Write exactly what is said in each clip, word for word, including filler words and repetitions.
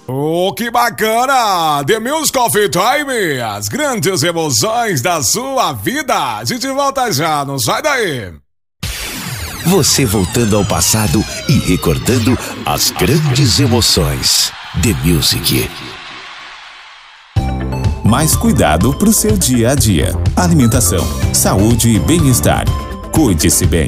Oh, que bacana! The Music of Time, as grandes emoções da sua vida. A gente volta já, não sai daí. Você voltando ao passado e recordando as grandes emoções. The Music. Mais cuidado pro seu dia a dia. Alimentação, saúde e bem-estar. Cuide-se bem.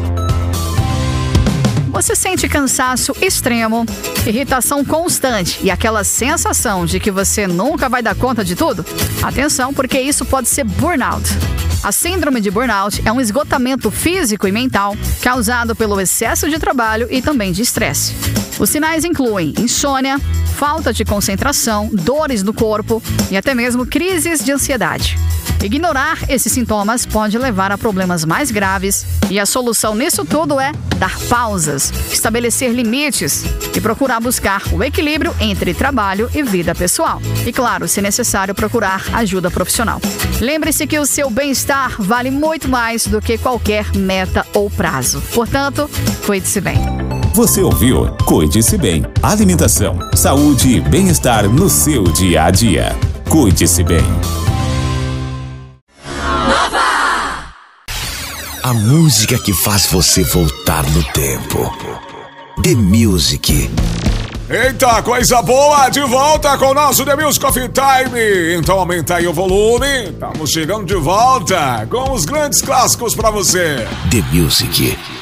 Você sente cansaço extremo, irritação constante e aquela sensação de que você nunca vai dar conta de tudo? Atenção, porque isso pode ser burnout. A síndrome de burnout é um esgotamento físico e mental causado pelo excesso de trabalho e também de estresse. Os sinais incluem insônia, falta de concentração, dores no corpo e até mesmo crises de ansiedade. Ignorar esses sintomas pode levar a problemas mais graves e a solução nisso tudo é dar pausas, estabelecer limites e procurar buscar o equilíbrio entre trabalho e vida pessoal. E claro, se necessário, procurar ajuda profissional. Lembre-se que o seu bem-estar vale muito mais do que qualquer meta ou prazo. Portanto, cuide-se bem. Você ouviu? Cuide-se bem. Alimentação, saúde e bem-estar no seu dia a dia. Cuide-se bem. A música que faz você voltar no tempo. The Music. Eita, coisa boa! De volta com o nosso The Music of Time. Então aumenta aí o volume. Estamos chegando de volta com os grandes clássicos pra você. The Music.